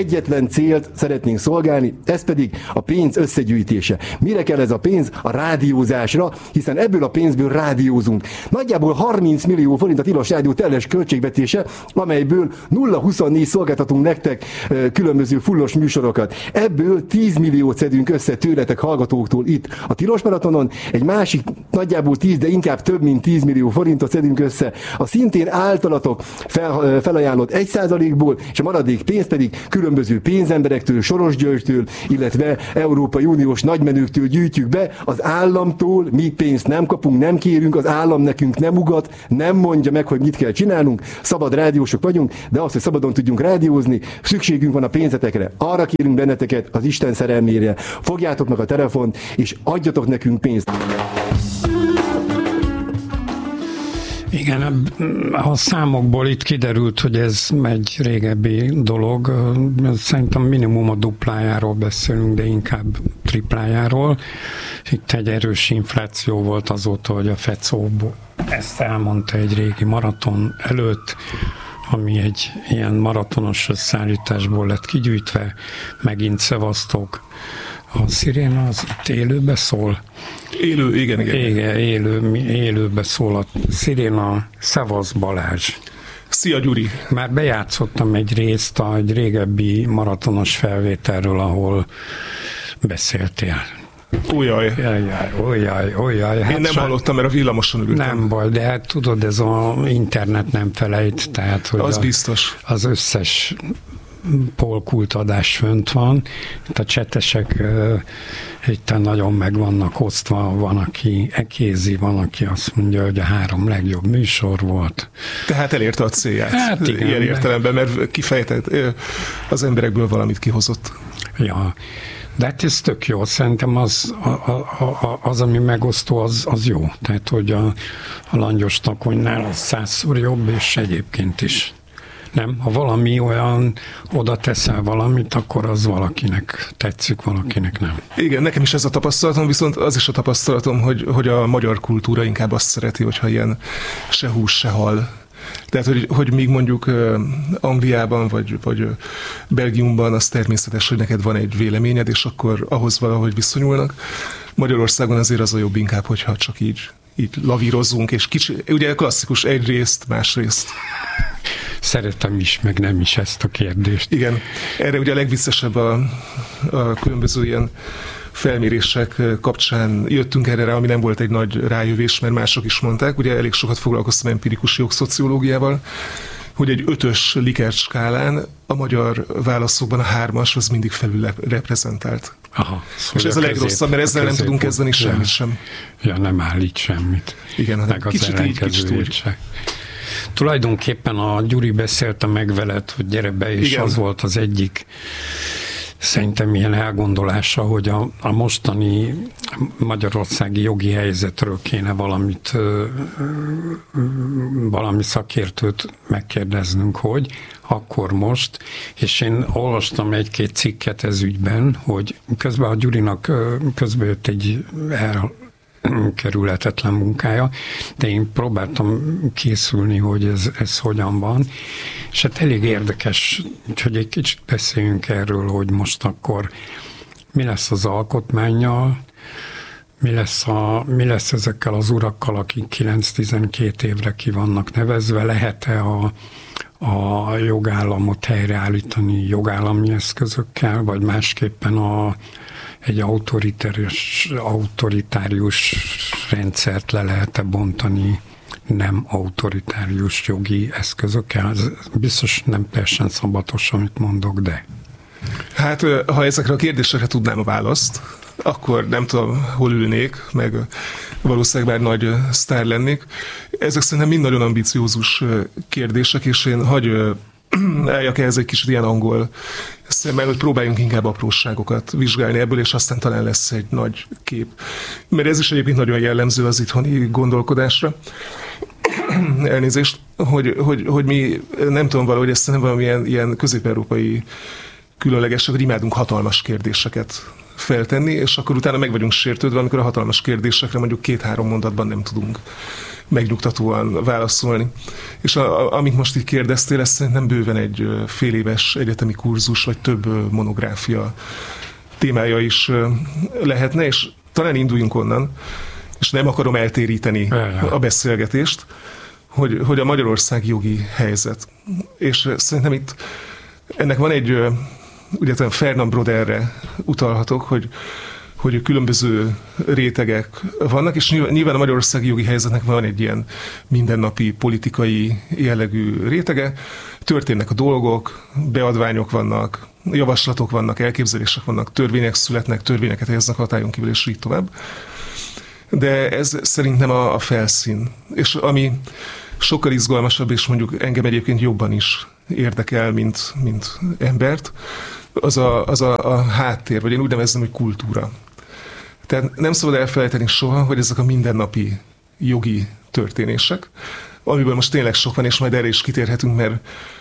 egyetlen célt szeretnénk szolgálni, ez pedig a pénz összegyűjtése. Mire kell ez a pénz? A rádiózásra, hiszen ebből a pénzből rádiózunk. Nagyjából 30 millió forint a Tilos Rádió teljes költségvetése, amelyből 0-24 szolgáltatunk nektek különböző fullos műsorokat. Ebből 10 milliót szedünk össze tőletek hallgatóktól itt a Tilos Maratonon, egy másik nagyjából 10, de inkább több mint 10 millió forintot szedünk össze a szintén általatok felajánlott 1%-ból, és a maradék pénzt pedig különböző pénzemberektől, Soros Györgytől, illetve Európai Uniós nagymenőktől gyűjtjük be, az államtól mi pénzt nem kapunk, nem kérünk, az állam nekünk nem ugat, nem mondja meg, hogy mit kell csinálnunk, szabad rádiósok vagyunk, de azt, hogy szabadon tudjunk rádiózni, szükségünk van a pénzetekre. Arra kérünk benneteket az Isten szerelmére, fogjátok meg a telefont, és adjatok nekünk pénzt. Igen, a számokból itt kiderült, hogy ez egy régebbi dolog. Szerintem minimum a duplájáról beszélünk, de inkább triplájáról. Itt egy erős infláció volt azóta, hogy a FECO ezt elmondta egy régi maraton előtt, ami egy ilyen maratonos összeállításból lett kigyűjtve, megint szevasztok. A sziréna az itt élőbe szól. Élő, igen. Igen, élőbe szól a sziréna. Szevasz Balázs. Szia Gyuri. Már bejátszottam egy részt egy régebbi maratonos felvételről, ahol beszéltél. Ójaj. Ójaj. Hát én nem hallottam, mert a villamoson ültem. Nem baj, de hát tudod, ez az internet nem felejt, tehát hogy az biztos. Az összes polkult adás fönt van. Itt a csetesek itt nagyon meg vannak osztva, van, aki ekézi, van, aki azt mondja, hogy a 3 legjobb műsor volt. Tehát elérte a célját. Hát igen, ilyen értelemben, mert kifejtett, az emberekből valamit kihozott. Ja, de hát ez tök jó. Szerintem az ami megosztó, az jó. Tehát, hogy a langyos takonynál az 100-szor jobb, és egyébként is. Nem, ha valami olyan, oda teszel valamit, akkor az valakinek tetszik, valakinek nem. Igen, nekem is ez a tapasztalatom, viszont az is a tapasztalatom, hogy a magyar kultúra inkább azt szereti, hogyha ilyen se hús, se hal. Tehát, hogy míg mondjuk Angliában vagy Belgiumban az természetes, hogy neked van egy véleményed, és akkor ahhoz valahogy viszonyulnak. Magyarországon azért az a jobb inkább, hogyha csak így lavírozunk, és kicsi, ugye klasszikus egyrészt, másrészt. Szeretem is, meg nem is ezt a kérdést. Igen, erre ugye a legviccesebb a különböző ilyen felmérések kapcsán jöttünk erre, ami nem volt egy nagy rájövés, mert mások is mondták, ugye elég sokat foglalkoztam empirikus jogszociológiával, hogy egy 5-ös Likert skálán a magyar válaszokban a 3-as az mindig felül reprezentált. Aha, szóval és ez a legrosszabb, mert ezzel nem tudunk kezdeni semmit sem. Ja, nem állít semmit. Igen, meg az kicsit így, kicsit úgy. Tulajdonképpen a Gyuri beszélte meg veled, hogy gyere be, és igen. Az volt az egyik szerintem ilyen elgondolása, hogy a mostani magyarországi jogi helyzetről kéne valami szakértőt megkérdeznünk, hogy akkor most, és én olvastam 1-2 cikket ez ügyben, hogy közben a Gyurinak közben jött egy kerülhetetlen munkája, de én próbáltam készülni, hogy ez hogyan van, és hát elég érdekes, hogy egy kicsit beszéljünk erről, hogy most akkor mi lesz az alkotmánnyal, mi lesz ezekkel az urakkal, akik 9-12 évre ki vannak nevezve, lehet-e a jogállamot helyreállítani jogállami eszközökkel, vagy másképpen egy autoritárius rendszert le lehet-e bontani nem autoritárius jogi eszközökkel? Ez biztos nem teljesen szabatos, amit mondok, de... Hát, ha ezekre a kérdésekre tudnám a választ, akkor nem tudom, hol ülnék, meg valószínűleg már nagy sztár lennék. Ezek szerintem mind nagyon ambiciózus kérdések, és én álljak ehhez egy kicsit ilyen angol szemmel, hogy próbáljunk inkább apróságokat vizsgálni ebből, és aztán talán lesz egy nagy kép. Mert ez is egyébként nagyon jellemző az itthoni gondolkodásra. Elnézést, hogy mi nem tudom valahogy ezt nem valamilyen ilyen közép-európai különlegesek, hogy imádunk hatalmas kérdéseket feltenni, és akkor utána meg vagyunk sértődve, amikor a hatalmas kérdésekre mondjuk 2-3 mondatban nem tudunk megnyugtatóan válaszolni. És amit most így kérdeztél, ez szerintem bőven egy fél éves egyetemi kurzus, vagy több monográfia témája is lehetne, és talán induljunk onnan, és nem akarom eltéríteni a beszélgetést, hogy a magyarországi jogi helyzet. És szerintem itt ennek van egy, ugye Fernand Broderre utalhatok, hogy különböző rétegek vannak, és nyilván a magyarországi jogi helyzetnek van egy ilyen mindennapi politikai jellegű rétege. Történnek a dolgok, beadványok vannak, javaslatok vannak, elképzelések vannak, törvények születnek, törvényeket helyeznek hatályon kívül, és így tovább. De ez szerintem a felszín. És ami sokkal izgalmasabb, és mondjuk engem egyébként jobban is érdekel, mint embert, az a háttér, vagy én úgy nevezzem, hogy kultúra. Tehát nem szabad elfelejteni soha, hogy ezek a mindennapi jogi történések, amiből most tényleg sok van, és majd erre is kitérhetünk, mert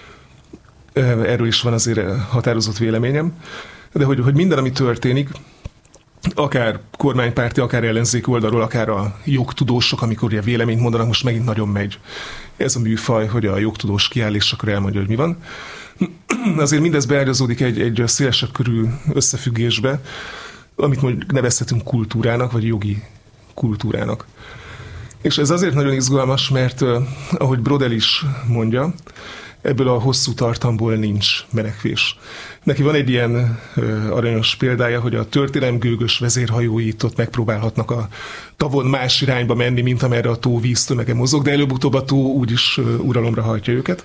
erről is van azért határozott véleményem, de hogy minden, ami történik, akár kormánypárti, akár ellenzéki oldalról, akár a jogtudósok, amikor ugye véleményt mondanak, most megint nagyon megy ez a műfaj, hogy a jogtudós kiáll, és akkor elmondja, hogy mi van. Azért mindez beágyazódik egy szélesebb körű összefüggésbe, amit mondjuk nevezhetünk kultúrának, vagy jogi kultúrának. És ez azért nagyon izgalmas, mert ahogy Brodel is mondja, ebből a hosszú tartamból nincs menekvés. Neki van egy ilyen aranyos példája, hogy a történelem gőgös vezérhajói itt ott megpróbálhatnak a tavon más irányba menni, mint amerre a tó víztömege mozog, de előbb-utóbb a tó úgyis uralomra hajtja őket.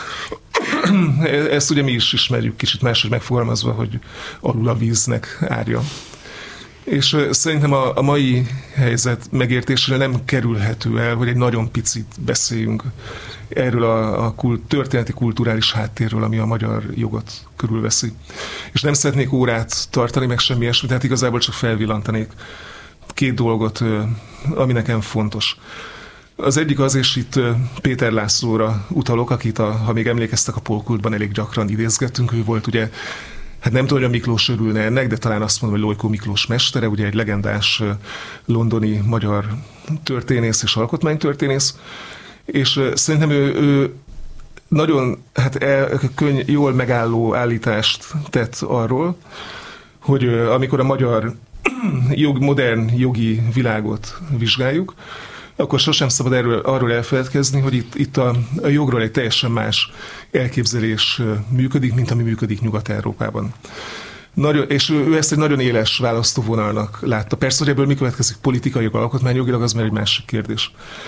Ezt ugye mi is ismerjük kicsit máshogy megfogalmazva, hogy alul a víznek árja. És szerintem a mai helyzet megértésére nem kerülhető el, hogy egy nagyon picit beszéljünk erről a történeti kulturális háttérről, ami a magyar jogot körülveszi. És nem szeretnék órát tartani, meg semmi ilyesmi, tehát igazából csak felvillantanék két dolgot, ami nekem fontos. Az egyik az, és itt Péter Lászlóra utalok, akit, ha még emlékeztek, a Polkultban elég gyakran idézgettünk, ő volt ugye, hát nem tudom, hogy a Miklós örülne ennek, de talán azt mondom, hogy Lojkó Miklós mestere, ugye egy legendás londoni magyar történész és alkotmánytörténész, és szerintem ő nagyon jól megálló állítást tett arról, hogy amikor a magyar modern jogi világot vizsgáljuk, akkor sosem szabad arról elfeledkezni, hogy itt a jogról egy teljesen más elképzelés működik, mint ami működik Nyugat-Európában. És ő ezt egy nagyon éles választóvonalnak látta. Persze, hogy ebből mi következik politikai, alkotmányjogilag, az már egy másik kérdés.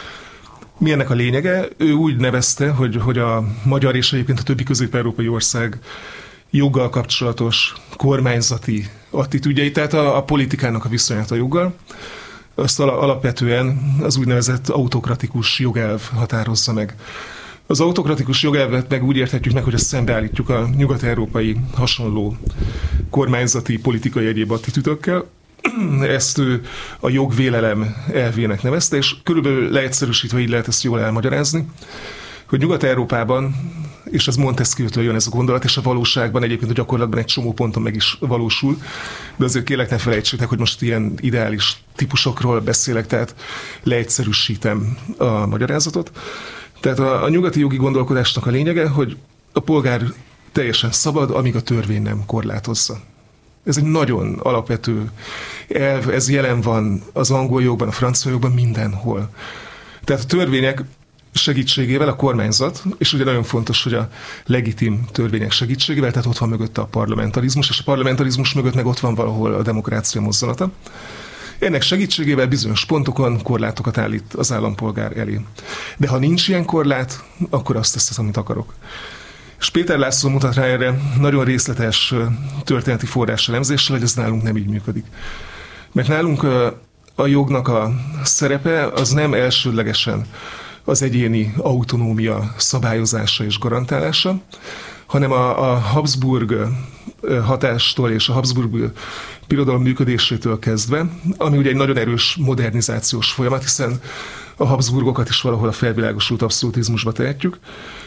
Mi ennek a lényege? Ő úgy nevezte, hogy a magyar és egyébként a többi közép-európai ország joggal kapcsolatos kormányzati attitűdjei, tehát a politikának a viszonyát a joggal, azt alapvetően az úgynevezett autokratikus jogelv határozza meg. Az autokratikus jogelvet meg úgy érthetjük meg, hogy ezt szembeállítjuk a nyugat-európai hasonló kormányzati, politikai egyéb attitűdökkel. Ezt ő a jogvélelem elvének nevezte, és körülbelül leegyszerűsítve így lehet ezt jól elmagyarázni, hogy Nyugat-Európában, és ez Montesquieu-től jön ez a gondolat, és a valóságban egyébként a gyakorlatban egy csomó ponton meg is valósul, de azért kérlek ne felejtsétek, hogy most ilyen ideális típusokról beszélek, tehát leegyszerűsítem a magyarázatot. Tehát a nyugati jogi gondolkodásnak a lényege, hogy a polgár teljesen szabad, amíg a törvény nem korlátozza. Ez egy nagyon alapvető elv, ez jelen van az angol jogban, a francia jogban, mindenhol. Tehát a törvények segítségével a kormányzat, és ugye nagyon fontos, hogy a legitim törvények segítségével, tehát ott van mögötte a parlamentarizmus, és a parlamentarizmus mögött meg ott van valahol a demokrácia mozzanata. Ennek segítségével bizonyos pontokon korlátokat állít az állampolgár elé. De ha nincs ilyen korlát, akkor azt teszem, amit akarok. És Péter László mutat rá erre nagyon részletes történeti forrás elemzéssel, hogy ez nálunk nem így működik. Mert nálunk a jognak a szerepe az nem elsődlegesen az egyéni autonómia szabályozása és garantálása, hanem a Habsburg hatástól és a Habsburg birodalom működésétől kezdve, ami ugye egy nagyon erős modernizációs folyamat, hiszen a Habsburgokat is valahol a felvilágosult abszolutizmusba tehetjük.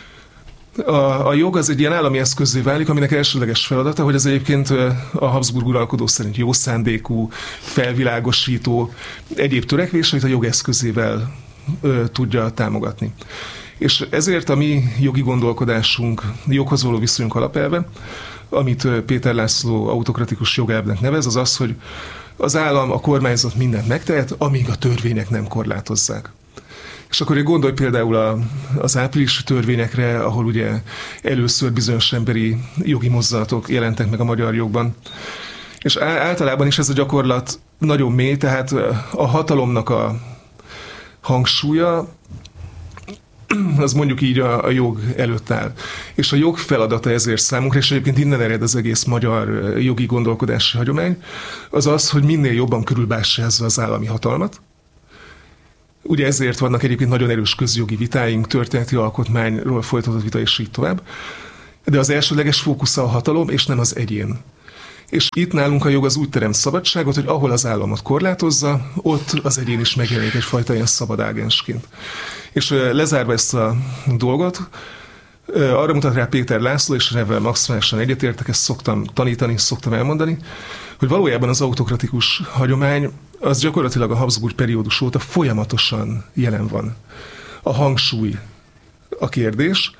A jog az egy ilyen állami eszközzé válik, aminek elsődleges feladata, hogy ez egyébként a Habsburg uralkodó szerint jó szándékú, felvilágosító, egyéb törekvéseit a jog eszközével tudja támogatni. És ezért a mi jogi gondolkodásunk, joghoz való viszonyunk alapelve, amit Péter László autokratikus jogelvnek nevez, az az, hogy az állam, a kormányzat mindent megtehet, amíg a törvények nem korlátozzák. És akkor gondolj például az áprilisi törvényekre, ahol ugye először bizonyos emberi jogi mozdulatok jelentek meg a magyar jogban. És általában is ez a gyakorlat nagyon mély, tehát a hatalomnak a hangsúlya az mondjuk így a jog előtt áll. És a jog feladata ezért számunkra, és egyébként innen ered az egész magyar jogi gondolkodási hagyomány, az az, hogy minél jobban körülbástyázza az állami hatalmat. Ugye ezért vannak egyébként nagyon erős közjogi vitáink, történeti alkotmányról folytatott vita, és így tovább. De az elsődleges fókusza a hatalom, és nem az egyén. És itt nálunk a jog az úgy teremt szabadságot, hogy ahol az államot korlátozza, ott az egyén is megjelenik egyfajta ilyen szabad ágensként. És lezárva ezt a dolgot, arra mutat rá Péter László, és ebben maximálisan egyetértek, ezt szoktam tanítani, szoktam elmondani, hogy valójában az autokratikus hagyomány az gyakorlatilag a Habsburg periódus óta folyamatosan jelen van. A hangsúly a kérdés.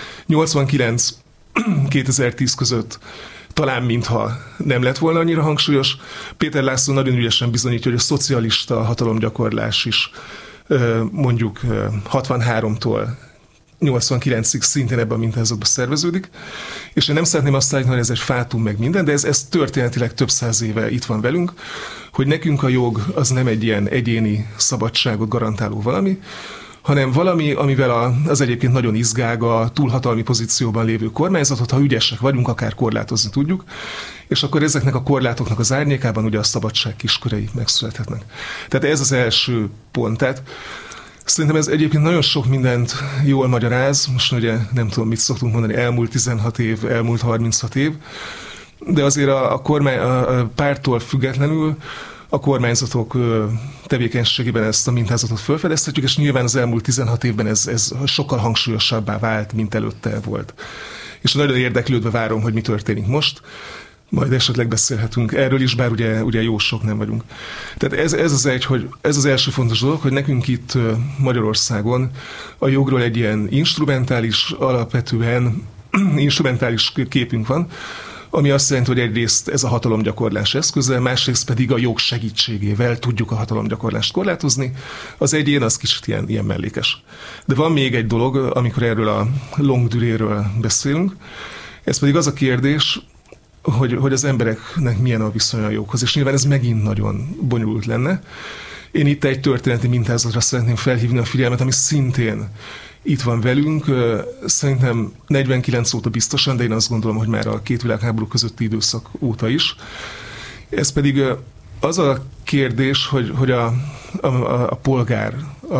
89-2010 között talán mintha nem lett volna annyira hangsúlyos. Péter László nagyon ügyesen bizonyítja, hogy a szocialista hatalomgyakorlás is mondjuk 63-tól 89-ig szintén ebben a mintázatban szerveződik. És én nem szeretném azt állítani, hogy ez egy fátum meg minden, de ez történetileg több száz éve itt van velünk, hogy nekünk a jog az nem egy ilyen egyéni szabadságot garantáló valami, hanem valami, amivel az egyébként nagyon izgága, túlhatalmi pozícióban lévő kormányzatot, ha ügyesek vagyunk, akár korlátozni tudjuk, és akkor ezeknek a korlátoknak az árnyékában ugye a szabadság kiskörei megszülethetnek. Tehát ez az első pont. Tehát szerintem ez egyébként nagyon sok mindent jól magyaráz, most ugye nem tudom, mit szoktunk mondani, elmúlt 16 év, elmúlt 36 év, de azért a párttól függetlenül a kormányzatok tevékenységében ezt a mintázatot felfedezhetjük, és nyilván az elmúlt 16 évben ez sokkal hangsúlyosabbá vált, mint előtte volt. És nagyon érdeklődve várom, hogy mi történik most, majd esetleg beszélhetünk erről is, bár ugye jó sok nem vagyunk. Tehát ez az első fontos dolog, hogy nekünk itt Magyarországon a jogról egy ilyen alapvetően instrumentális képünk van, ami azt jelenti, hogy egyrészt ez a hatalomgyakorlás eszköze, másrészt pedig a jog segítségével tudjuk a hatalomgyakorlást korlátozni. Az egyén az kicsit ilyen mellékes. De van még egy dolog, amikor erről a longue duréről beszélünk, ez pedig az a kérdés, hogy az embereknek milyen a viszonya a joghoz, és nyilván ez megint nagyon bonyolult lenne. Én itt egy történeti mintázatra szeretném felhívni a figyelmet, ami szintén itt van velünk, szerintem 49 óta biztosan, de én azt gondolom, hogy már a két világháború közötti időszak óta is. Ez pedig az a kérdés, hogy a polgár,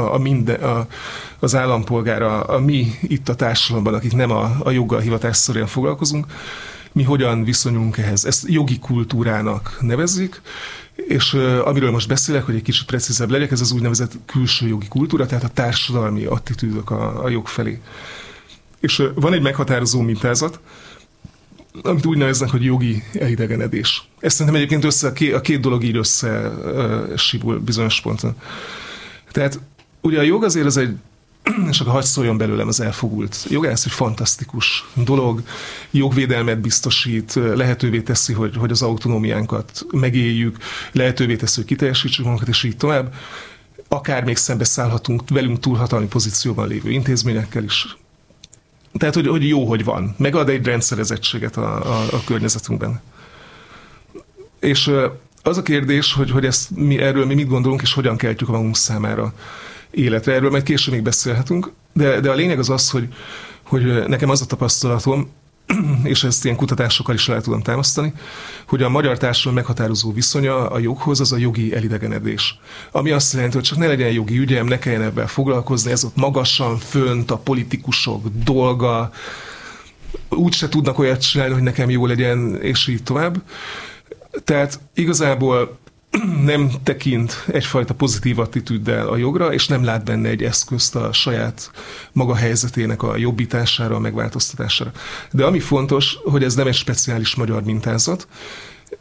az állampolgár, a mi itt a társadalomban, akik nem a joggal hivatásszerűen foglalkozunk, mi hogyan viszonyulunk ehhez. Ezt jogi kultúrának nevezik, és amiről most beszélek, hogy egy kicsit precízebb legyek, ez az úgynevezett külső jogi kultúra, tehát a társadalmi attitűdök a jog felé. És van egy meghatározó mintázat, amit úgy neveznek, hogy jogi elidegenedés. Ezt szerintem egyébként a két dolog így összesibul bizonyos ponton. Tehát ugye a jog azért az egy, és akkor hadd szóljon belőlem az elfogult jogász, egy fantasztikus dolog, jogvédelmet biztosít, lehetővé teszi, hogy az autonómiánkat megéljük, lehetővé teszi, hogy kiteljesítsük magunkat, és így tovább. Akár még szembeszállhatunk velünk túlhatalmi pozícióban lévő intézményekkel is. Tehát, hogy jó, hogy van. Megad egy rendszerezettséget a környezetünkben. És az a kérdés, hogy erről mi mit gondolunk, és hogyan keltjük a magunk számára életre. Erről majd később még beszélhetünk, de a lényeg az, hogy nekem az a tapasztalatom, és ezt ilyen kutatásokkal is le tudom támasztani, hogy a magyar társadalom meghatározó viszonya a joghoz az a jogi elidegenedés. Ami azt jelenti, hogy csak ne legyen jogi ügyem, ne kelljen ebben foglalkozni, ez ott magasan fönt a politikusok dolga, úgyse tudnak olyat csinálni, hogy nekem jó legyen, és így tovább. Tehát igazából nem tekint egyfajta pozitív attitűddel a jogra, és nem lát benne egy eszközt a saját maga helyzetének a jobbítására, a megváltoztatására. De ami fontos, hogy ez nem egy speciális magyar mintázat.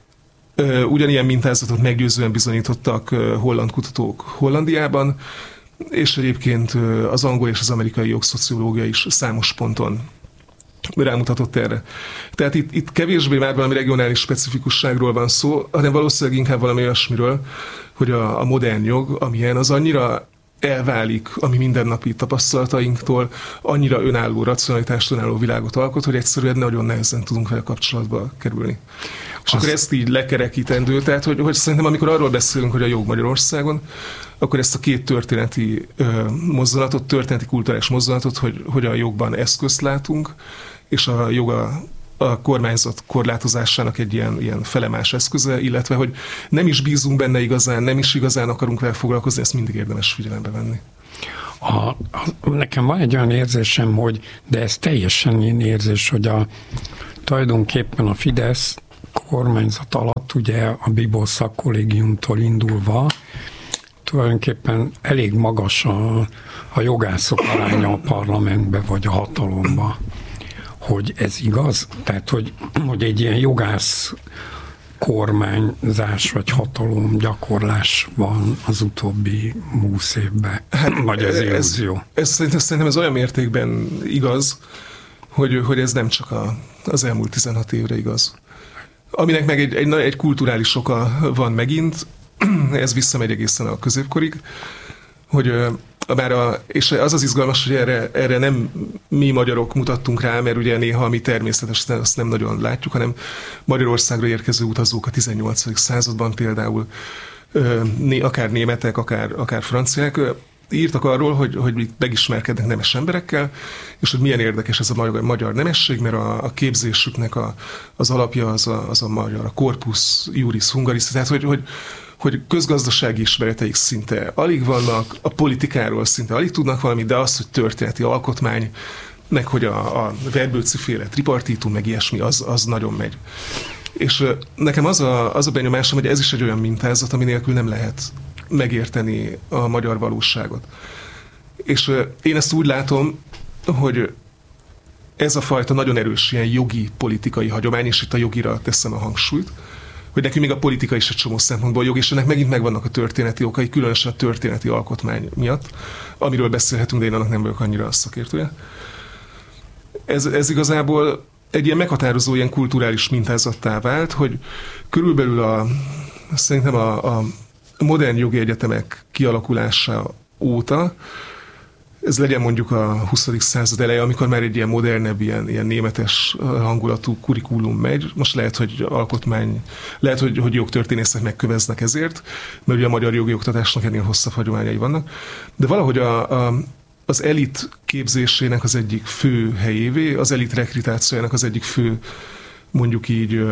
Ugyanilyen mintázatot meggyőzően bizonyítottak holland kutatók Hollandiában, és egyébként az angol és az amerikai jogszociológia is számos ponton rámutatott erre. Tehát itt kevésbé már valami regionális specifikusságról van szó, hanem valószínűleg inkább valami olyasmiről, hogy a modern jog, amilyen, az annyira elválik a mi mindennapi tapasztalatainktól, annyira önálló racionalitást, önálló világot alkot, hogy egyszerűen nagyon nehezen tudunk vele kapcsolatba kerülni. És akkor ezt így lekerekítendő, tehát hogy szerintem amikor arról beszélünk, hogy a jog Magyarországon, akkor ezt a két történeti mozdulatot, történeti kulturális mozdulatot, hogy a jogban eszközt látunk, és a jog a kormányzat korlátozásának egy ilyen felemás eszköze, illetve hogy nem is bízunk benne igazán, nem is igazán akarunk vele foglalkozni, ezt mindig érdemes figyelembe venni. Nekem van egy olyan érzésem, de ez teljesen ilyen érzés, hogy tulajdonképpen a Fidesz kormányzat alatt, ugye a Bibó szakkollégiumtól indulva, tulajdonképpen elég magas a jogászok aránya a parlamentbe vagy a hatalomba. Hogy ez igaz? Tehát, hogy egy ilyen jogász kormányzás vagy hatalom gyakorlás van az utóbbi 20 évben, vagy ez illúzió? Szerintem ez olyan mértékben igaz, hogy ez nem csak az elmúlt 16 évre igaz. Aminek meg egy kulturális oka van megint, ez visszamegy egészen a középkorig, hogy és az izgalmas, hogy erre nem mi magyarok mutattunk rá, mert ugye néha mi természetesen azt nem nagyon látjuk, hanem Magyarországra érkező utazók a 18. században például, akár németek, akár franciák, írtak arról, hogy megismerkednek nemes emberekkel, és hogy milyen érdekes ez a magyar nemesség, mert a képzésüknek az alapja az a magyar, a corpus juris hungaris, tehát hogy közgazdasági ismereteik szinte alig vannak, a politikáról szinte alig tudnak valamit, de az, hogy történeti alkotmány, meg hogy a verbőciféle tripartitum, meg ilyesmi, az nagyon megy. És nekem az a benyomásom, hogy ez is egy olyan mintázat, ami nélkül nem lehet megérteni a magyar valóságot. És én ezt úgy látom, hogy ez a fajta nagyon erős ilyen jogi, politikai hagyomány, és itt a jogira teszem a hangsúlyt, hogy nekünk még a politika is egy csomó szempontból jog, és ennek megint megvannak a történeti okai, különösen a történeti alkotmány miatt, amiről beszélhetünk, de én annak nem vagyok annyira szakértője. Ez igazából egy ilyen meghatározó, ilyen kulturális mintázattá vált, hogy körülbelül szerintem a modern jogi egyetemek kialakulása óta, ez legyen mondjuk a 20. század eleje, amikor már egy ilyen modernebb, ilyen németes hangulatú kurikulum megy. Most lehet, hogy lehet, hogy jogtörténészek megköveznek ezért, mert ugye a magyar jogi oktatásnak ennél hosszabb hagyományai vannak. De valahogy az elit képzésének az egyik fő helyévé, az elit rekrutációjának az egyik fő, mondjuk így,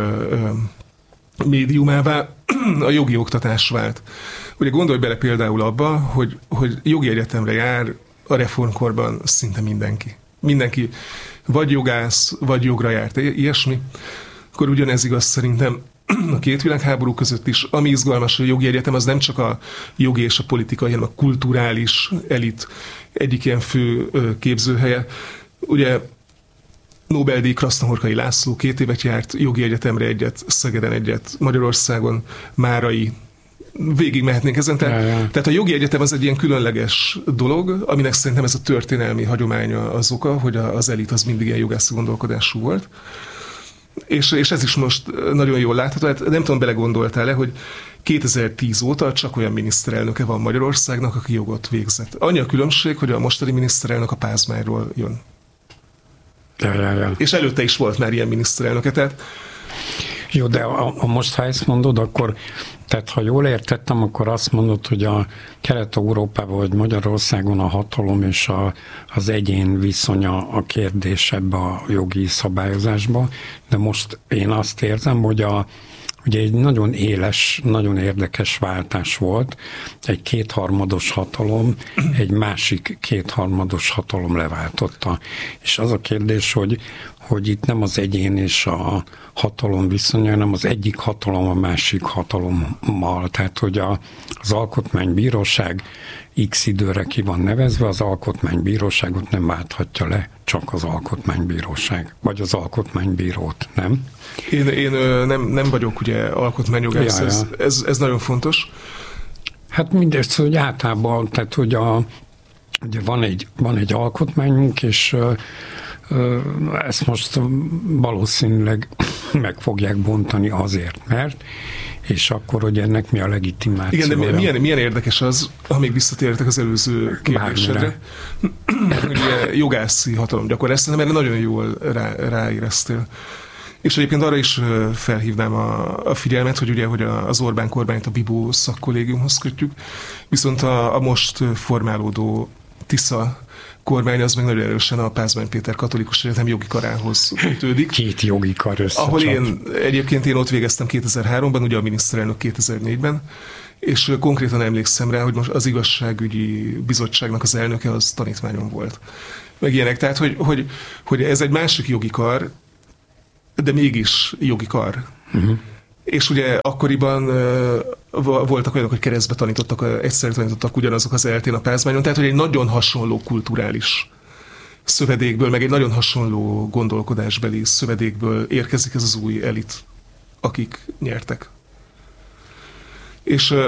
médiumává a jogi oktatás vált. Ugye gondolj bele például abba, hogy jogi egyetemre jár a reformkorban szinte mindenki. Mindenki vagy jogász, vagy jogra járt, ilyesmi. Akkor ugyanez igaz szerintem a két világháború között is. Ami izgalmas, hogy a jogi egyetem az nem csak a jogi és a politikai, hanem a kulturális elit egyik ilyen fő képzőhelye. Ugye Nobel-díj Krasznahorkai László 2 évet járt jogi egyetemre, egyet Szegeden, egyet Magyarországon, Márai, végig mehetnénk ezen. Tehát a jogi egyetem az egy ilyen különleges dolog, aminek szerintem ez a történelmi hagyománya az oka, hogy az elit az mindig ilyen jogászi gondolkodású volt. És ez is most nagyon jól látható. Hát nem tudom, belegondoltál-e, hogy 2010 óta csak olyan miniszterelnöke van Magyarországnak, aki jogot végzett. Annyi a különbség, hogy a mostani miniszterelnök a Pázmányról jön. Ja. És előtte is volt már ilyen miniszterelnöke, tehát... Jó, de most, ha ezt mondod, akkor, tehát ha jól értettem, akkor azt mondod, hogy a Kelet-Európában vagy Magyarországon a hatalom és az egyén viszonya a kérdés ebbe a jogi szabályozásba, de most én azt érzem, hogy ugye egy nagyon éles, nagyon érdekes váltás volt, egy kétharmados hatalom, egy másik kétharmados hatalom leváltotta. És az a kérdés, hogy itt nem az egyén és a hatalom viszonya, hanem az egyik hatalom a másik hatalommal. Tehát, hogy az alkotmánybíróság x időre ki van nevezve, az alkotmánybíróságot nem válthatja le, csak az alkotmánybíróság, vagy az alkotmánybírót, nem? Én nem vagyok ugye alkotmányjogász, ez nagyon fontos. Hát mindezt, hogy általában, tehát hogy ugye van egy alkotmányunk, és ezt most valószínűleg meg fogják bontani azért, mert, és akkor, hogy ennek mi a legitimációja. Igen, de milyen érdekes az, ha még visszatértek az előző kérdésedre, ugye jogászi hatalomgyakorlás, szerintem erre nagyon jól ráéreztél. És egyébként arra is felhívnám a figyelmet, hogy ugye hogy az Orbán kormányt a Bibó szakkollégiumhoz kötjük, viszont a most formálódó Tisza kormány az meg nagyon erősen a Pázmány Péter Katolikus Egyetem jogi karához kötődik. Két jogi kar összecsap. Ahol én ott végeztem 2003-ban, ugye a miniszterelnök 2004-ben, és konkrétan emlékszem rá, hogy most az igazságügyi bizottságnak az elnöke az tanítványom volt. Meg ilyenek. Tehát, hogy ez egy másik jogi kar, de mégis jogi kar. Uh-huh. És ugye akkoriban voltak olyanok, hogy keresztbe tanítottak, egyszerűen tanítottak ugyanazok az eltén a Pázmányon, tehát hogy egy nagyon hasonló kulturális szövedékből, meg egy nagyon hasonló gondolkodásbeli szövedékből érkezik ez az új elit, akik nyertek. És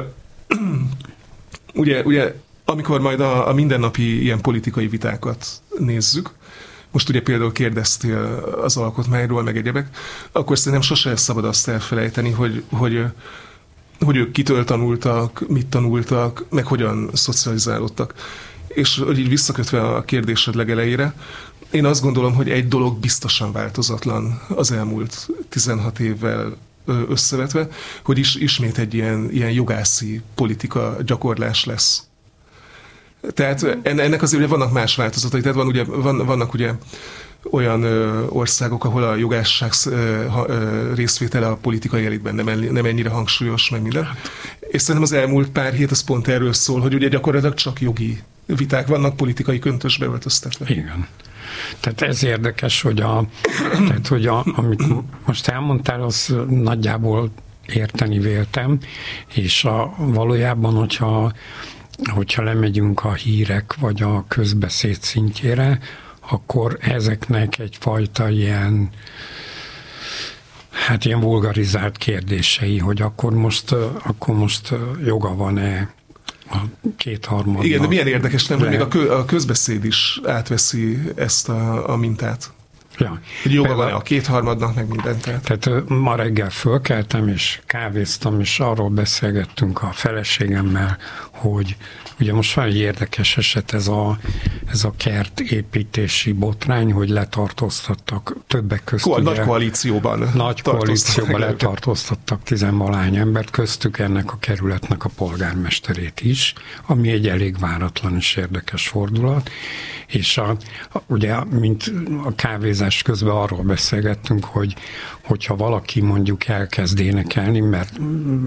ugye amikor majd a mindennapi ilyen politikai vitákat nézzük, most ugye például kérdeztél az alkotmányról, meg egyebek, akkor szerintem sose szabad azt elfelejteni, hogy ők kitől tanultak, mit tanultak, meg hogyan szocializálódtak. És hogy így visszakötve a kérdésed legelejére, én azt gondolom, hogy egy dolog biztosan változatlan az elmúlt 16 évvel összevetve, hogy ismét egy ilyen jogászi politika gyakorlás lesz. Tehát ennek azért ugye vannak más változatai, tehát vannak ugye olyan országok, ahol a jogásság részvétele a politikai elitben nem ennyire hangsúlyos, meg minden. És szerintem az elmúlt pár hét az pont erről szól, hogy ugye gyakorlatilag csak jogi viták vannak, politikai köntösbe öltöztetve. Igen. Tehát ez érdekes, hogy amit most elmondtál, az nagyjából érteni véltem, és valójában, hogyha lemegyünk a hírek vagy a közbeszéd szintjére, akkor ezeknek egyfajta ilyen vulgarizált kérdései, hogy akkor most joga van-e a kétharmadnak. Igen, de milyen érdekes, nem, hogy még a közbeszéd is átveszi ezt a mintát. Ja. Hogy joga van a kétharmadnak, meg mindent. Tehát ma reggel fölkeltem, és kávéztam, és arról beszélgettünk a feleségemmel, hogy ugye most van egy érdekes eset, ez a kertépítési botrány, hogy letartóztattak többek között. Nagy koalícióban. Nagy koalícióban letartóztattak 10-valány embert, köztük ennek a kerületnek a polgármesterét is, ami egy elég váratlan és érdekes fordulat. És ugye, mint a kávézás közben arról beszélgettünk, hogyha valaki mondjuk elkezd énekelni, mert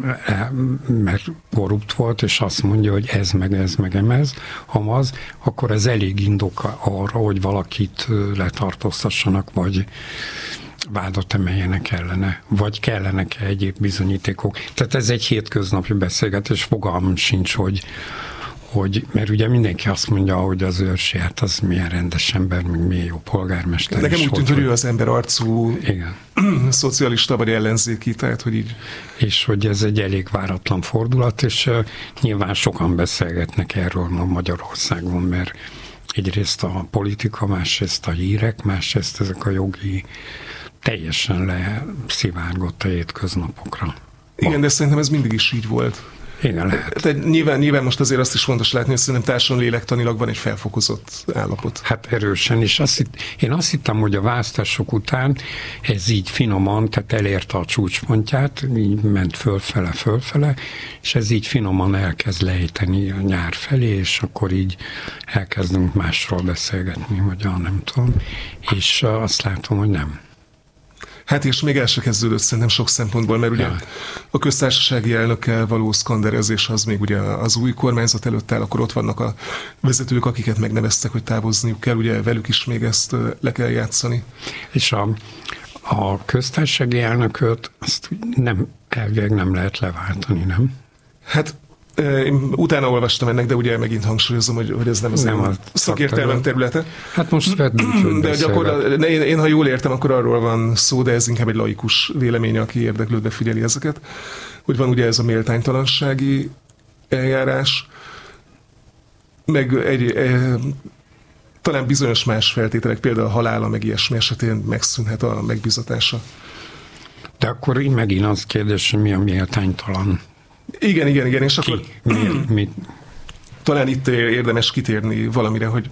korrupt volt, és azt mondja, hogy ez, amaz, akkor ez elég indok arra, hogy valakit letartóztassanak, vagy vádat emeljenek ellene, vagy kellenek-e egyéb bizonyítékok. Tehát ez egy hétköznapi beszélgetés, fogalmam sincs, hogy mert ugye mindenki azt mondja, hogy az őrsi, hát az milyen rendes ember, meg milyen jó polgármester. Nekem úgy tűnt, hogy ő az ember arcú, igen, szocialista vagy ellenzéki, tehát hogy így. És hogy ez egy elég váratlan fordulat, és nyilván sokan beszélgetnek erről ma Magyarországon, mert egyrészt a politika, másrészt a hírek, másrészt ezek a jogi teljesen leszivárgott a hétköznapokra. Igen, de szerintem ez mindig is így volt. Igen, lehet. Tehát nyilván most azért azt is fontos látni, hogy szerintem társadalmi lélektanilag van egy felfokozott állapot. Hát erősen is. Én azt hittem, hogy a választások után ez így finoman, tehát elérte a csúcspontját, így ment fölfele, és ez így finoman elkezd lejteni a nyár felé, és akkor így elkezdünk másról beszélgetni, vagy nem tudom. És azt látom, hogy nem. Hát és még el se kezdődött szerintem sok szempontból, mert ugye a köztársasági elnökkel való szkanderezés az még ugye az új kormányzat előtt áll, akkor ott vannak a vezetők, akiket megneveztek, hogy távozniuk kell, ugye velük is még ezt le kell játszani. És a köztársasági elnököt azt elvileg nem lehet leváltani, nem? Hát utána olvastam ennek, de ugye megint hangsúlyozom, hogy ez nem a szakértelmem területe. Hát most vedd úgy, hogy de gyakorlatilag, én ha jól értem, akkor arról van szó, de ez inkább egy laikus vélemény, aki érdeklődve figyeli ezeket, hogy van ugye ez a méltánytalansági eljárás, meg talán bizonyos más feltételek, például a halála, meg ilyesmi esetén megszűnhet a megbízatása. De akkor megint az kérdés, hogy mi a méltánytalan? Igen, és akkor talán itt érdemes kitérni valamire, hogy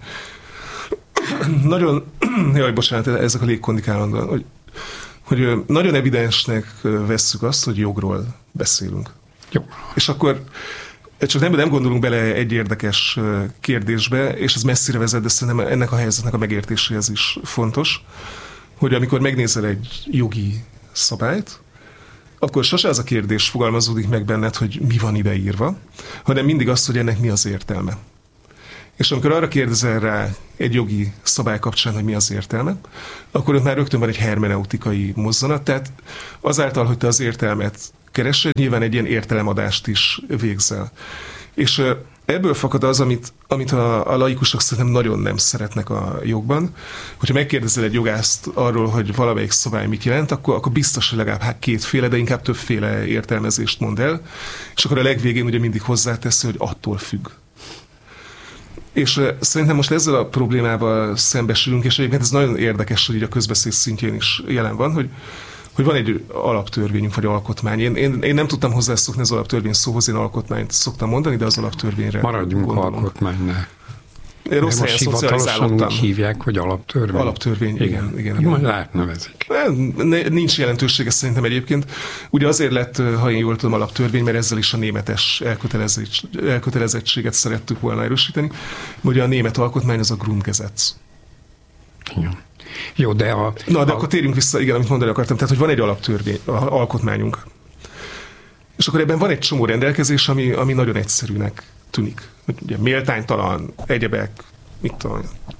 nagyon, bocsánat, ezek a légkondik állandóan, hogy nagyon evidensnek vesszük azt, hogy jogról beszélünk. Jó. És akkor csak nem gondolunk bele egy érdekes kérdésbe, és ez messzire vezet, de szerintem ennek a helyzetnek a megértéséhez is fontos, hogy amikor megnézel egy jogi szabályt, akkor sose az a kérdés fogalmazódik meg benned, hogy mi van ideírva, hanem mindig az, hogy ennek mi az értelme. És amikor arra kérdezel rá egy jogi szabály kapcsán, hogy mi az értelme, akkor ott már rögtön van egy hermeneutikai mozzanat, tehát azáltal, hogy te az értelmet keresed, nyilván egy ilyen értelemadást is végzel. És ebből fakad az, amit a laikusok szerintem nagyon nem szeretnek a jogban, hogyha megkérdezel egy jogászt arról, hogy valamelyik szabály mit jelent, akkor biztos, hogy legalább kétféle, de inkább többféle értelmezést mond el, és akkor a legvégén ugye mindig hozzáteszi, hogy attól függ. És szerintem most ezzel a problémával szembesülünk, és egyébként ez nagyon érdekes, hogy így a közbeszéd szintjén is jelen van, hogy van egy alaptörvényünk, vagy alkotmány. Én nem tudtam hozzászokni az alaptörvény szóhoz, én alkotmányt szoktam mondani, de az alaptörvényre maradjunk alkotmánynál. Én rossz helyen szocializálódtam. Úgy hívják, hogy alaptörvény. Alaptörvény, igen. Majd átnevezik. Nincs jelentősége szerintem egyébként. Ugye azért lett, ha én jól tudom, alaptörvény, mert ezzel is a németes elkötelezettséget szerettük volna erősíteni. Ugye a német alkotmány az a Grundgesetz. Igen. Jó, de akkor térjünk vissza, igen, amit mondani akartam. Tehát, hogy van egy alaptörvény, alkotmányunk. És akkor ebben van egy csomó rendelkezés, ami nagyon egyszerűnek tűnik. Ugye méltánytalan, egyebek, mit tudom.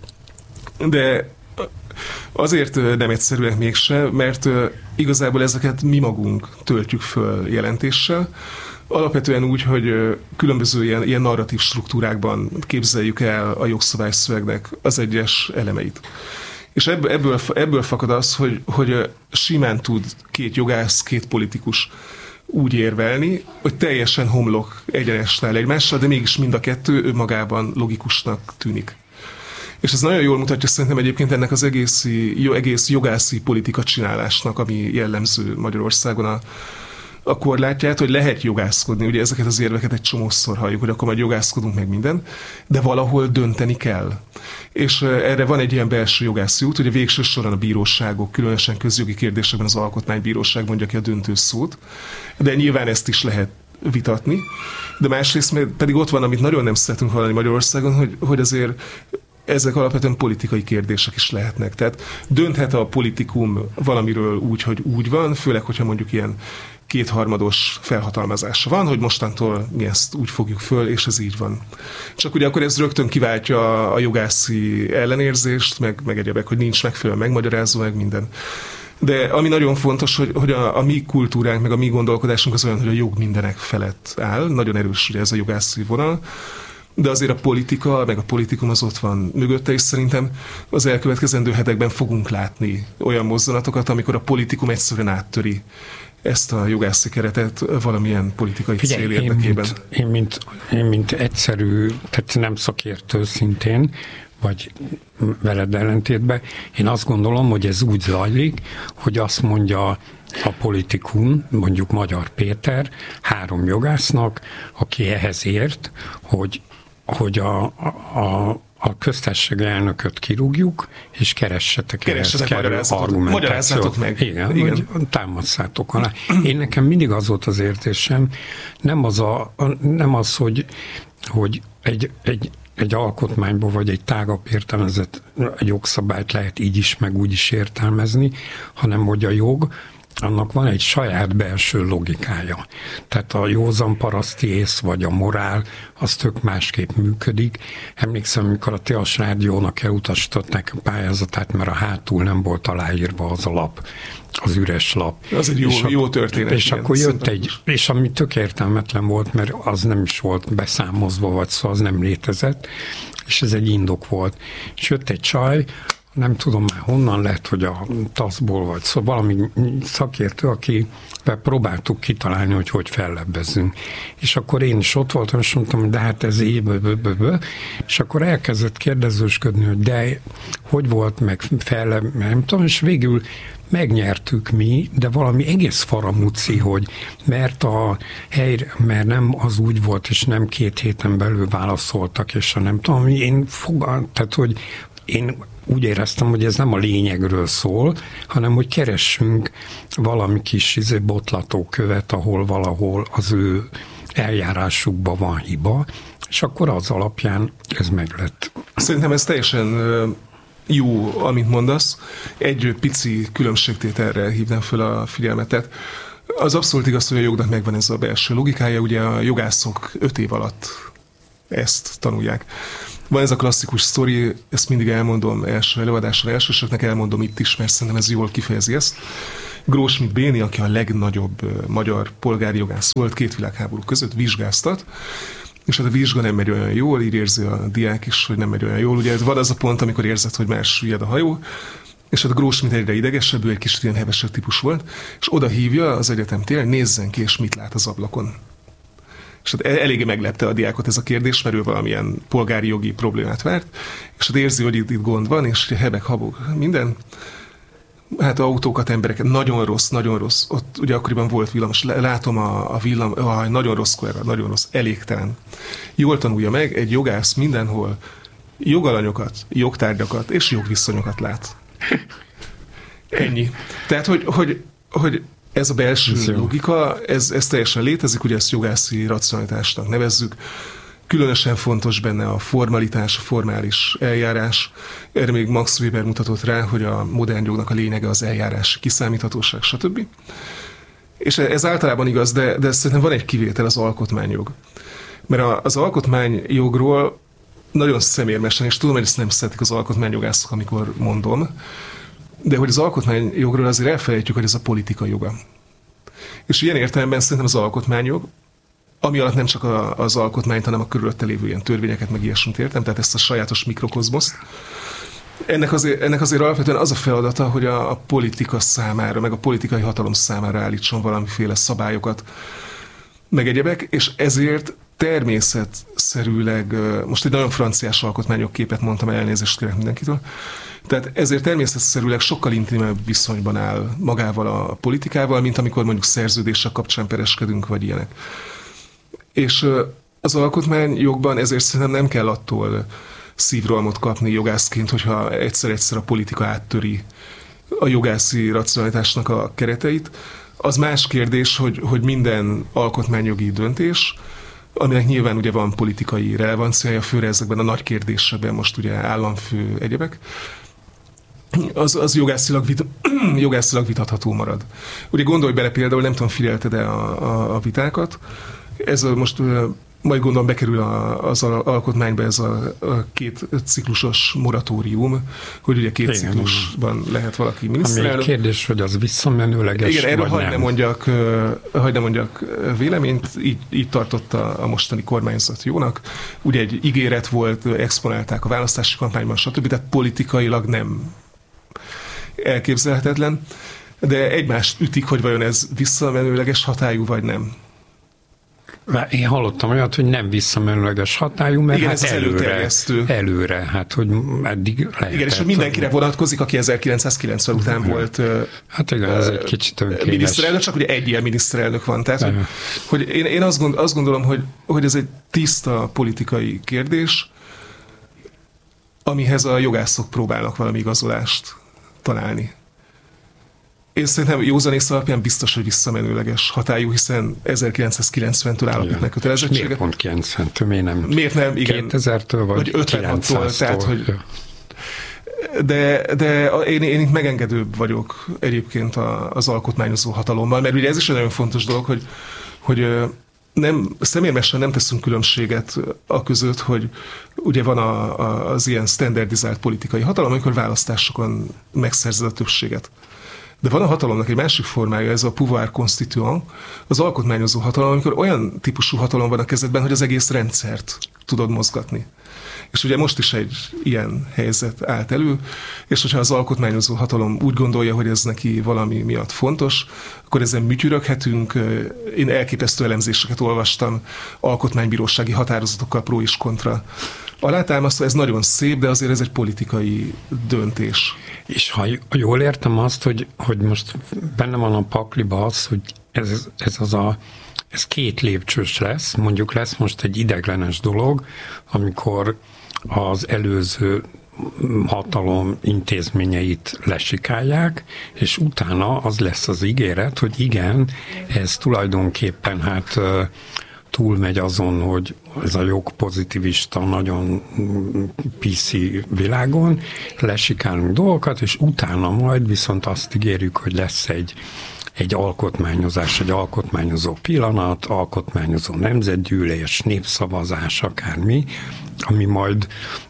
De azért nem egyszerűek mégse, mert igazából ezeket mi magunk töltjük föl jelentéssel. Alapvetően úgy, hogy különböző ilyen narratív struktúrákban képzeljük el a jogszabályszövegnek az egyes elemeit. És ebből fakad az, hogy simán tud két jogász, két politikus úgy érvelni, hogy teljesen homlok egyenesre áll egymással, de mégis mind a kettő önmagában logikusnak tűnik. És ez nagyon jól mutatja szerintem egyébként ennek az egész jogászi politika csinálásnak, ami jellemző Magyarországon a korlátját, hogy lehet jogászkodni. Ugye ezeket az érveket egy csomószor halljuk, hogy akkor majd jogászkodunk meg minden, de valahol dönteni kell. És erre van egy ilyen belső jogászi út, hogy a végső soron a bíróságok, különösen közjogi kérdésekben az alkotmánybíróság mondja ki a döntő szót, de nyilván ezt is lehet vitatni. De másrészt pedig ott van, amit nagyon nem szeretünk hallani Magyarországon, hogy azért ezek alapvetően politikai kérdések is lehetnek. Tehát dönthet a politikum valamiről úgy, hogy úgy van, főleg, hogyha mondjuk ilyen kétharmados felhatalmazása van, hogy mostantól mi ezt úgy fogjuk föl, és ez így van. Csak ugye akkor ez rögtön kiváltja a jogászi ellenérzést, meg egyebek, hogy nincs megfelelő megmagyarázó, meg minden. De ami nagyon fontos, hogy a mi kultúránk, meg a mi gondolkodásunk az olyan, hogy a jog mindenek felett áll. Nagyon erős ugye ez a jogászi vonal. De azért a politika, meg a politikum az ott van mögötte, és szerintem az elkövetkezendő hetekben fogunk látni olyan mozzanatokat, amikor a politikum egyszerűen áttöri ezt a jogászi keretet valamilyen politikai cél érdekében. Én mint egyszerű, tehát nem szakértő szintén, vagy veled ellentétben, én azt gondolom, hogy ez úgy zajlik, hogy azt mondja a politikum, mondjuk Magyar Péter, 3 jogásznak, aki ehhez ért, hogy a köztársasági elnököt kirúgjuk, és keressetek magyarázzatok meg. Igen. Hogy támasszátok alá. Én nekem mindig az volt az értésem, nem az, hogy egy alkotmányból, vagy egy tágabb értelmezett jogszabályt lehet így is, meg úgy is értelmezni, hanem hogy a jog, annak van egy saját belső logikája. Tehát a józan paraszti ész vagy a morál, az tök másképp működik. Emlékszem, amikor a Tilos Rádiónak elutasított nekem pályázatát, mert a hátul nem volt aláírva az a lap, az üres lap. Az egy jó történet. És akkor jött és ami tök értelmetlen volt, mert az nem is volt beszámozva, vagy szóval az nem létezett, és ez egy indok volt. És jött egy csaj, nem tudom már honnan lett, hogy a TASZ-ból vagy valami szakértő, akivel próbáltuk kitalálni, hogy fellebbezzünk. És akkor én is ott voltam, és mondtam, hogy de hát ez és akkor elkezdett kérdezősködni, hogy de hogy volt, meg nem tudom, és végül megnyertük mi, de valami egész faramúci, hogy mert nem az úgy volt, és nem 2 héten belül válaszoltak, és nem tudom, tehát hogy én úgy éreztem, hogy ez nem a lényegről szól, hanem hogy keressünk valami kis botlatókövet, ahol valahol az ő eljárásukban van hiba, és akkor az alapján ez meglett. Szerintem ez teljesen jó, amit mondasz. Egy pici különbségtételre hívnám föl a figyelmet. Tehát az abszolút igaz, hogy a jognak megvan ez a belső logikája, ugye a jogászok 5 év alatt ezt tanulják. Van ez a klasszikus sztori, ezt mindig elmondom első előadáson, elsősöknek elmondom itt is, mert szerintem ez jól kifejezi ezt. Grósmit Béni, aki a legnagyobb magyar polgári jogász volt 2 világháború között, vizsgáztat, és hát a vizsga nem megy olyan jól, így érzi a diák is, hogy nem megy olyan jól. Ugye van az a pont, amikor érzed, hogy már süllyed a hajó, és hát a Grósmit egyre idegesebb, ő egy kicsit ilyen hevesebb típus volt, és oda hívja az egyetem téren, nézzen ki, és mit lát az ablakon. És hát eléggé meglepte a diákot ez a kérdés, mert ő valamilyen polgári jogi problémát várt, és hát érzi, hogy itt gond van, és hebeg, habog, minden. Hát autókat, embereket, nagyon rossz. Ott ugye akkoriban volt villamos, látom a nagyon rossz kollega, nagyon rossz, elégtelen. Jól tanulja meg, egy jogász mindenhol jogalanyokat, jogtárgyakat és jogviszonyokat lát. Ennyi. Tehát, hogy ez a belső logika, ez teljesen létezik, ugye ezt jogászi racionalitásnak nevezzük. Különösen fontos benne a formalitás, a formális eljárás. Erre még Max Weber mutatott rá, hogy a modern jognak a lényege az eljárás, kiszámíthatóság, stb. És ez általában igaz, de szerintem van egy kivétel, az alkotmányjog. Mert az alkotmányjogról nagyon szemérmesen, és tudom, hogy ezt nem szeretik az alkotmányjogászok, amikor mondom, de hogy az alkotmányjogról azért elfelejtjük, hogy ez a politika joga. És ilyen értelemben szerintem az alkotmányjog, ami alatt nem csak az alkotmányt, hanem a körülötte lévő ilyen törvényeket, meg ilyesmit értem, tehát ezt a sajátos mikrokozmoszt. Ennek azért alapvetően az a feladata, hogy a politika számára, meg a politikai hatalom számára állítson valamiféle szabályokat, meg egyebek, és ezért természetszerűleg, most egy nagyon franciás alkotmányok képet mondtam, elnézést kérek mindenkitől, tehát ezért természetszerűleg sokkal intimebb viszonyban áll magával a politikával, mint amikor mondjuk szerződések kapcsán pereskedünk, vagy ilyenek. És az alkotmányjogban ezért szerintem nem kell attól szívrohamot kapni jogászként, hogyha egyszer a politika áttöri a jogászi racionalitásnak a kereteit. Az más kérdés, hogy minden alkotmányjogi döntés, aminek nyilván ugye van politikai relevanciája, főre ezekben a nagy kérdésekben, most ugye államfő egyebek, az jogászilag vitatható marad. Ugye gondolj bele például, nem tudom, figyelted-e a vitákat, ez most majd gondolom bekerül az alkotmányba ez a 2 ciklusos moratórium, hogy ugye 2 ciklusban lehet valaki miniszterelnök. Ami kérdés, hogy az visszamenőleges, igen, erről hagyd ne mondjak véleményt, így tartotta a mostani kormányzat jónak. Ugye egy ígéret volt, exponálták a választási kampányban, stb. Tehát politikailag nem elképzelhetetlen, de egymást ütik, hogy vajon ez visszamenőleges hatályú, vagy nem. Én hallottam olyat, hogy nem visszamenőleges hatályú, mert igen, hát előre, hát hogy eddig lehetett. Igen, és hogy mindenkire vonatkozik, aki 1990 után volt hát igen, ez egy kicsit önkényes miniszterelnök, csak ugye egy ilyen miniszterelnök van. Tehát, hogy én azt gondolom, hogy ez egy tiszta politikai kérdés, amihez a jogászok próbálnak valami igazolást találni. Én szerintem józanész alapján biztos, hogy visszamenőleges hatályú, hiszen 1990-től állapít meg kötelezettséget. Miért pont 90-től? Miért nem? Igen. 2000-től vagy 56-tól. Tehát, hogy de én itt megengedőbb vagyok egyébként az alkotmányozó hatalommal, mert ugye ez is egy nagyon fontos dolog, hogy személyesen nem teszünk különbséget a között, hogy ugye van az ilyen standardizált politikai hatalom, amikor választásokon megszerzed a többséget. De van a hatalomnak egy másik formája, ez a pouvoir constituant, az alkotmányozó hatalom, amikor olyan típusú hatalom van a kezedben, hogy az egész rendszert tudod mozgatni. És ugye most is egy ilyen helyzet állt elő, és hogyha az alkotmányozó hatalom úgy gondolja, hogy ez neki valami miatt fontos, akkor ezen műtyüröghetünk. Én elképesztő elemzéseket olvastam alkotmánybírósági határozatokkal pro és kontra alátámasztva, ez nagyon szép, de azért ez egy politikai döntés. És ha jól értem azt, hogy most benne van a pakliba az, hogy ez 2 lépcsős lesz, mondjuk lesz most egy ideiglenes dolog, amikor az előző hatalom intézményeit lesikálják, és utána az lesz az ígéret, hogy igen, ez tulajdonképpen túlmegy azon, hogy ez a jogpozitivista, nagyon PC világon, lesikálunk dolgokat, és utána majd viszont azt ígérjük, hogy lesz egy alkotmányozás, egy alkotmányozó pillanat, alkotmányozó nemzetgyűlés, népszavazás, akármi, ami majd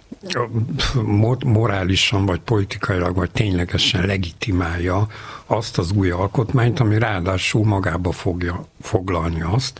morálisan, vagy politikailag, vagy ténylegesen legitimálja azt az új alkotmányt, ami ráadásul magába fogja foglalni azt,